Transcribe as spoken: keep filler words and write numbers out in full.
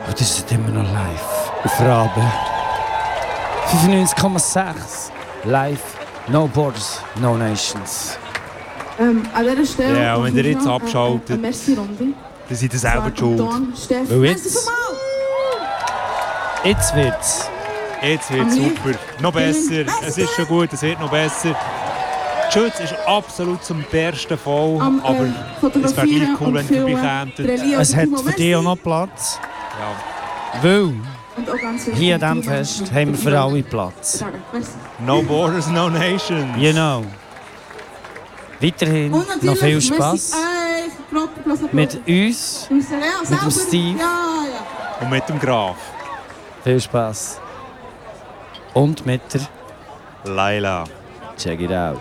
Und das ist immer noch live. Auf Rabe. fünfundneunzig Komma sechs. Live. No Borders, No Nations. Ähm, an dieser Stelle... Ja, und wenn ihr jetzt noch, abschaltet, äh, eine Merci-Runde. dann seid ihr selber die schuld. Weil jetzt... Jetzt wird's. Jetzt wird es super. Noch besser. Es ist schon gut, es wird noch besser. Die Schütze ist absolut zum Bersten voll, Am, äh, aber es wäre gleich cool, wenn ihr vorbeikämmt. Es hat für dich auch noch Platz. Ja. Weil Und auch ganz wichtig, hier an diesem Fest haben wir für alle Platz. Merci. No Borders, No Nations. You know. Weiterhin Und noch viel natürlich, Spass merci, äh, Applaus, Applaus, Applaus. mit uns, Mit dem mit dem Steve. Ja, ja. Und mit dem Graf. viel Spass. Und mit der Laila. Check it out.